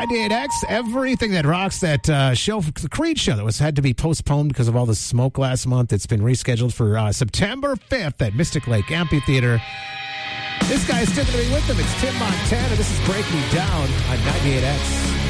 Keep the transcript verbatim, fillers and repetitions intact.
ninety-eight X, everything that rocks, that uh, show, the Creed show that was had to be postponed because of all the smoke last month. It's been rescheduled for uh, September fifth at Mystic Lake Amphitheater. This guy is still going to be with them. It's Tim Montana. This is Break Me Down on ninety-eight X.